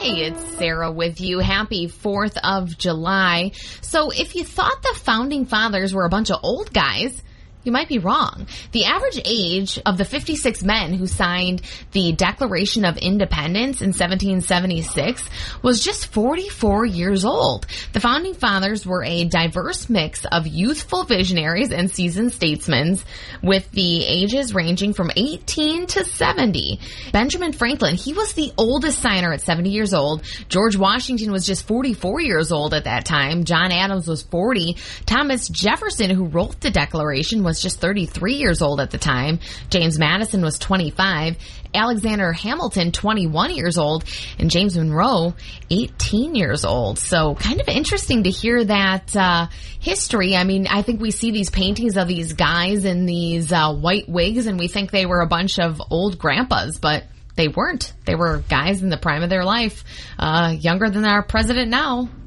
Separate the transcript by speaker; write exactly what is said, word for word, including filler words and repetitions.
Speaker 1: Hey, it's Sarah with you. Happy fourth of July. So if you thought the Founding Fathers were a bunch of old guys, you might be wrong. The average age of the fifty-six men who signed the Declaration of Independence in seventeen seventy-six was just forty-four years old. The Founding Fathers were a diverse mix of youthful visionaries and seasoned statesmen, with the ages ranging from eighteen to seventy. Benjamin Franklin, he was the oldest signer at seventy years old. George Washington was just forty-four years old at that time. John Adams was forty. Thomas Jefferson, who wrote the Declaration, was was just thirty-three years old at the time. James Madison was twenty-five. Alexander Hamilton, twenty-one years old. And James Monroe, eighteen years old. So kind of interesting to hear that uh, history. I mean, I think we see these paintings of these guys in these uh, white wigs, and we think they were a bunch of old grandpas, but they weren't. They were guys in the prime of their life, uh, younger than our president now.